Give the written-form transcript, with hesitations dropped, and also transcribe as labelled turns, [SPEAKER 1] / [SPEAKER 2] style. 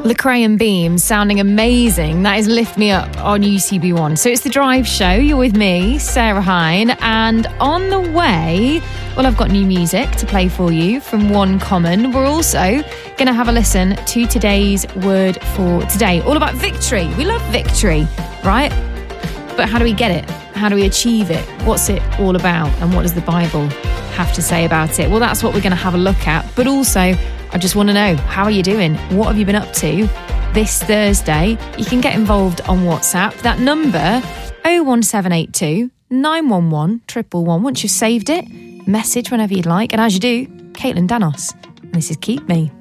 [SPEAKER 1] Lecrae and Beam sounding amazing. That is Lift Me Up on UCB1. So it's The Drive Show. You're with me, Sarah Hine. And on the way, well, I've got new music to play for you from One Common. We're also going to have a listen to today's word for today. All about victory. We love victory, right? But how do we get it? How do we achieve it? What's it all about? And what does the Bible have to say about it? Well, that's what we're going to have a look at. But also, I just want to know, how are you doing? What have you been up to this Thursday? You can get involved on WhatsApp. That number, 01782 911 111. Once you've saved it, message whenever you'd like. And as you do, Caitlin Danos. And this is Keep Me.